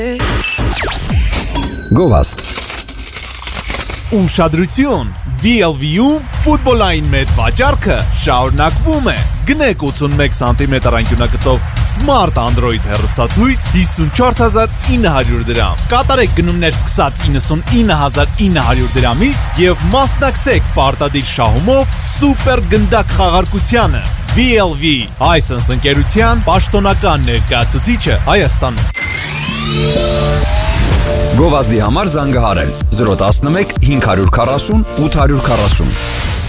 Գովաստ Ուշադրություն, VLV-ում ֆուտբոլային մեծ վաճառքը շարունակվում է։ Գնեք 81 սանտիմետր անկյունագծով Smart Android հեռուստացույց 54900 դրամ։ Կատարեք գնումներ սկսած 99900 դրամից եւ մասնակցեք պարտադիր շահումով սուպեր գնդակ խաղարկությանը։ VLV License ընկերության պաշտոնական ներկայացուցիչը Հայաստանում։ Գովազդի համար զանգահարել 011 540 840